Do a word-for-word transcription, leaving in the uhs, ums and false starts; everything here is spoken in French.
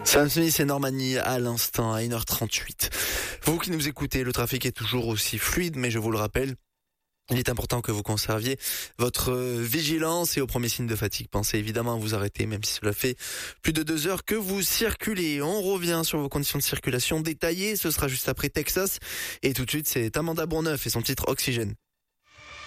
Sam Smith et Normani à l'instant à une heure trente-huit. Vous qui nous écoutez, le trafic est toujours aussi fluide, mais je vous le rappelle, il est important que vous conserviez votre vigilance et au premier signe de fatigue, pensez évidemment à vous arrêter, même si cela fait plus de deux heures que vous circulez. On revient sur vos conditions de circulation détaillées, ce sera juste après Texas. Et tout de suite, c'est Amanda Bourneuf et son titre Oxygène.